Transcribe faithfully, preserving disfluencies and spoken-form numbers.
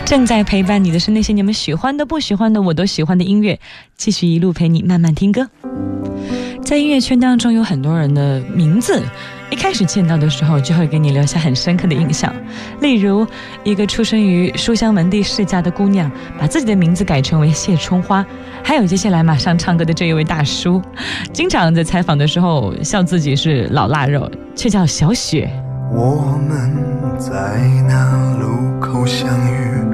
正在陪伴你的是那些你们喜欢的不喜欢的我都喜欢的音乐，继续一路陪你慢慢听歌。在音乐圈当中有很多人的名字一开始见到的时候就会给你留下很深刻的印象，例如一个出生于书香门第世家的姑娘把自己的名字改成为谢春花，还有接下来马上唱歌的这一位大叔，经常在采访的时候笑自己是老腊肉，却叫小雪。 我们在那路口相遇，